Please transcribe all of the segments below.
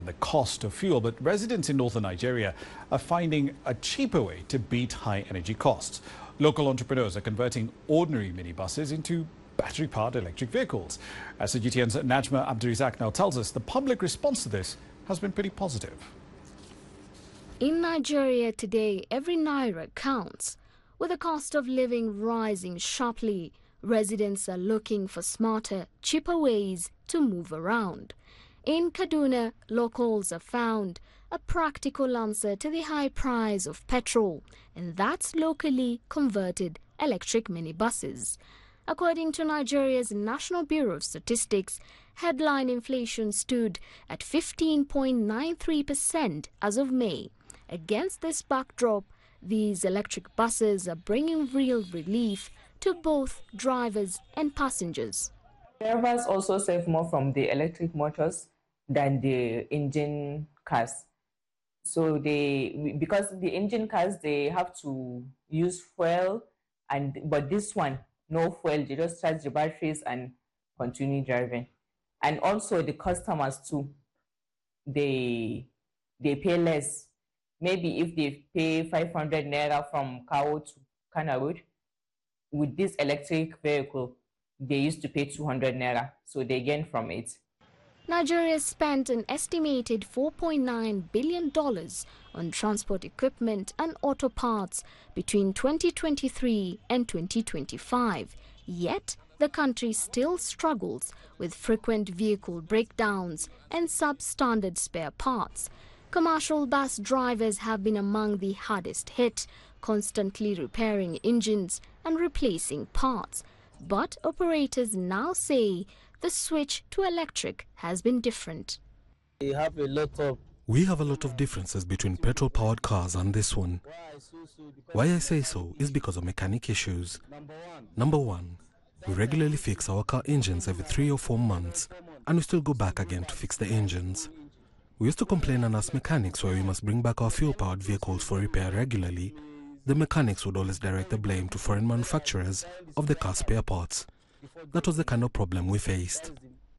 the cost of fuel, but residents in northern Nigeria are finding a cheaper way to beat high energy costs. Local entrepreneurs are converting ordinary minibuses into battery-powered electric vehicles. As CGTN's Najma Abdurizak now tells us, the public response to this has been pretty positive. In Nigeria today, every naira counts. With the cost of living rising sharply, residents are looking for smarter, cheaper ways to move around. In Kaduna, locals have found a practical answer to the high price of petrol, and that's locally converted electric minibuses. According to Nigeria's National Bureau of Statistics, headline inflation stood at 15.93% as of May. Against this backdrop, these electric buses are bringing real relief to both drivers and passengers. Drivers also save more from the electric motors than the engine cars. So because the engine cars, they have to use fuel, but this one, no fuel, they just charge the batteries and continue driving. And also the customers too, they pay less. Maybe if they pay 500 naira from Kawo to Kana Road, with this electric vehicle, they used to pay 200 naira, so they gain from it. Nigeria spent an estimated $4.9 billion on transport equipment and auto parts between 2023 and 2025. Yet, the country still struggles with frequent vehicle breakdowns and substandard spare parts. Commercial bus drivers have been among the hardest hit, constantly repairing engines and replacing parts. But operators now say the switch to electric has been different. We have a lot of differences between petrol-powered cars and this one. Why I say so is because of mechanic issues. Number one, we regularly fix our car engines every 3 or 4 months, and we still go back again to fix the engines. We used to complain and ask mechanics why we must bring back our fuel-powered vehicles for repair regularly. The mechanics would always direct the blame to foreign manufacturers of the car spare parts. That was the kind of problem we faced.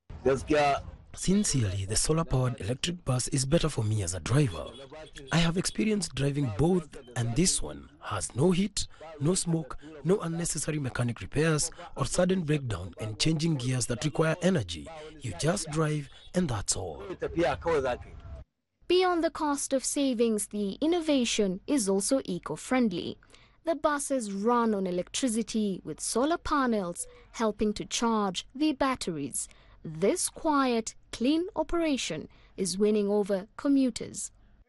Sincerely, the solar-powered electric bus is better for me as a driver. I have experience driving both, and this one has no heat, no smoke, no unnecessary mechanic repairs or sudden breakdown and changing gears that require energy. You just drive and that's all. Beyond the cost of savings, the innovation is also eco-friendly. The buses run on electricity with solar panels helping to charge the batteries. This quiet, clean operation is winning over commuters.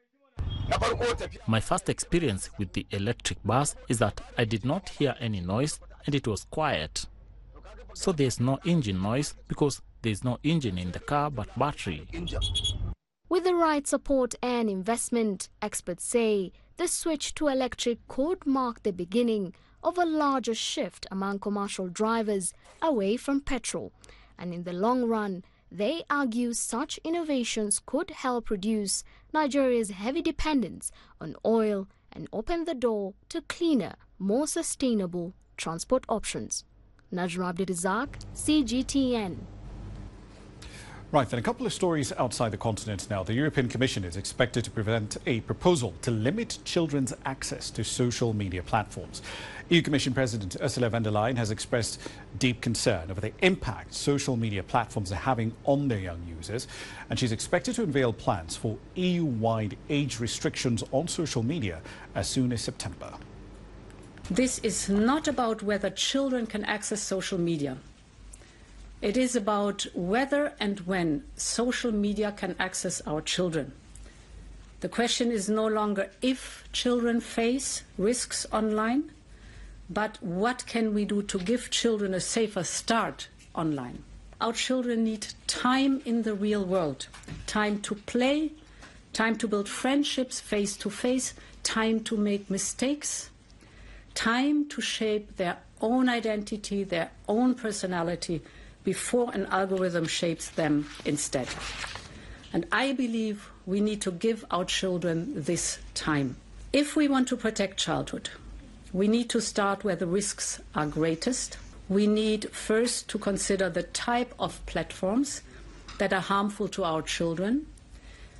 My first experience with the electric bus is that I did not hear any noise and it was quiet. So there's no engine noise because there's no engine in the car but battery. With the right support and investment, experts say the switch to electric could mark the beginning of a larger shift among commercial drivers away from petrol. And in the long run, they argue such innovations could help reduce Nigeria's heavy dependence on oil and open the door to cleaner, more sustainable transport options. Najma Abdurizak, CGTN. Right, then a couple of stories outside the continent now. The European Commission is expected to present a proposal to limit children's access to social media platforms. EU Commission President Ursula von der Leyen has expressed deep concern over the impact social media platforms are having on their young users, and she's expected to unveil plans for EU-wide age restrictions on social media as soon as September. This is not about whether children can access social media. It is about whether and when social media can access our children. The question is no longer if children face risks online, but what can we do to give children a safer start online? Our children need time in the real world, time to play, time to build friendships face to face, time to make mistakes, time to shape their own identity, their own personality, before an algorithm shapes them instead. And I believe we need to give our children this time. If we want to protect childhood, we need to start where the risks are greatest. We need first to consider the type of platforms that are harmful to our children.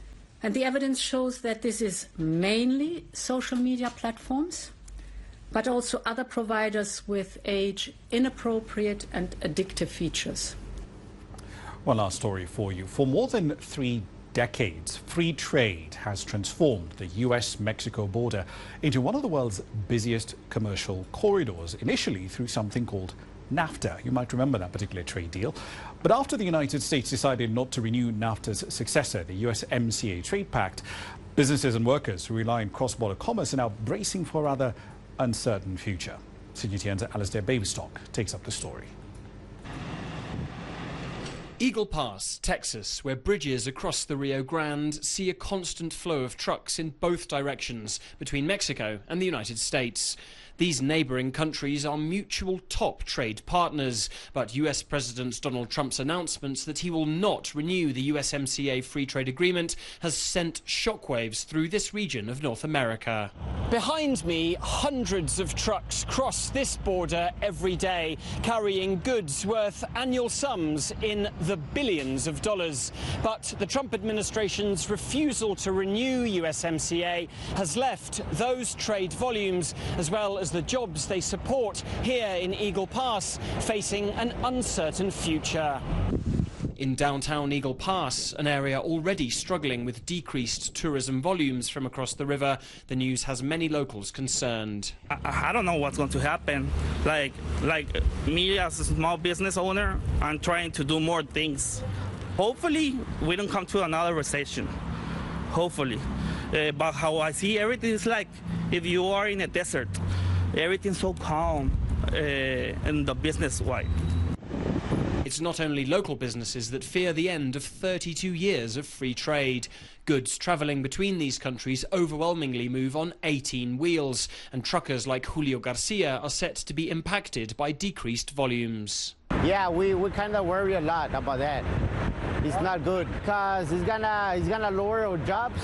And the evidence shows that this is mainly social media platforms, but also other providers with age inappropriate and addictive features. One last story for you. For more than 3 decades, free trade has transformed the US-Mexico border into one of the world's busiest commercial corridors, initially through something called NAFTA. You might remember that particular trade deal. But after the United States decided not to renew NAFTA's successor, the USMCA trade pact, businesses and workers who rely on cross-border commerce are now bracing for a rather uncertain future. CGTN's Alistair Baverstock takes up the story. Eagle Pass, Texas, where bridges across the Rio Grande see a constant flow of trucks in both directions between Mexico and the United States. These neighbouring countries are mutual top trade partners, but US President Donald Trump's announcement that he will not renew the USMCA free trade agreement has sent shockwaves through this region of North America. Behind me, hundreds of trucks cross this border every day, carrying goods worth annual sums in the billions of dollars. But the Trump administration's refusal to renew USMCA has left those trade volumes, as well as the jobs they support here in Eagle Pass, facing an uncertain future. In downtown Eagle Pass, an area already struggling with decreased tourism volumes from across the river, the news has many locals concerned. I don't know what's going to happen. Like me as a small business owner, I'm trying to do more things. Hopefully, we don't come to another recession. Hopefully. But how I see everything is like if you are in a desert. Everything's so calm in the business-wise. It's not only local businesses that fear the end of 32 years of free trade. Goods travelling between these countries overwhelmingly move on 18 wheels, and truckers like Julio Garcia are set to be impacted by decreased volumes. Yeah, we kind of worry a lot about that. It's not good because it's gonna lower our jobs.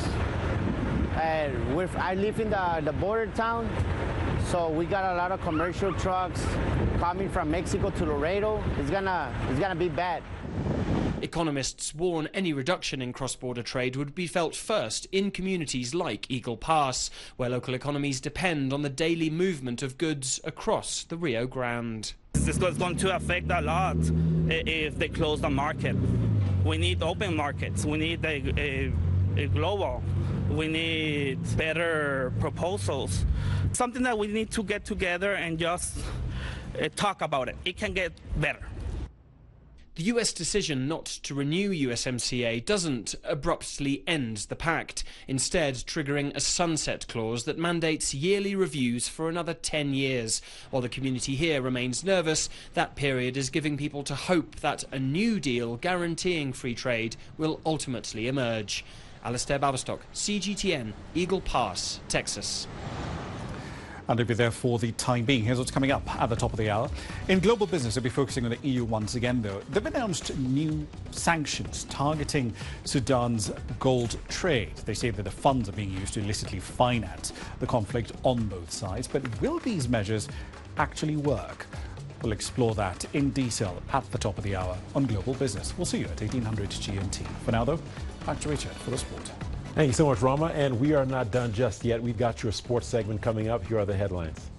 And I live in the border town, so we got a lot of commercial trucks coming from Mexico to Laredo. It's gonna be bad. Economists warn any reduction in cross-border trade would be felt first in communities like Eagle Pass, where local economies depend on the daily movement of goods across the Rio Grande. This is going to affect a lot if they close the market. We need open markets. We need a global. We need better proposals. Something that we need to get together and just talk about it. It can get better. The US decision not to renew USMCA doesn't abruptly end the pact, instead triggering a sunset clause that mandates yearly reviews for another 10 years. While the community here remains nervous, that period is giving people to hope that a new deal guaranteeing free trade will ultimately emerge. Alistair Baverstock, CGTN, Eagle Pass, Texas. And it'll be there for the time being. Here's what's coming up at the top of the hour. In global business, we'll be focusing on the EU once again, though. They've announced new sanctions targeting Sudan's gold trade. They say that the funds are being used to illicitly finance the conflict on both sides. But will these measures actually work? We'll explore that in detail at the top of the hour on Global Business. We'll see you at 1800 GMT. For now, though, back to Richard for the sport. Thank you so much, Rama. And we are not done just yet. We've got your sports segment coming up. Here are the headlines.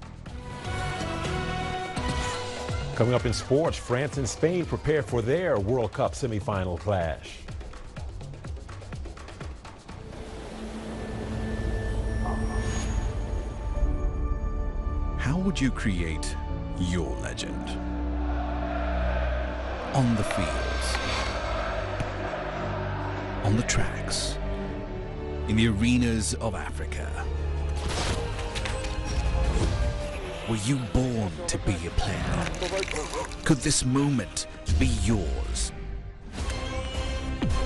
Coming up in sports, France and Spain prepare for their World Cup semifinal clash. How would you create your legend? On the fields, on the tracks, in the arenas of Africa. Were you born to be a player? Could this moment be yours?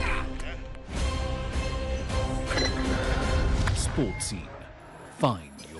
Sports Scene. Find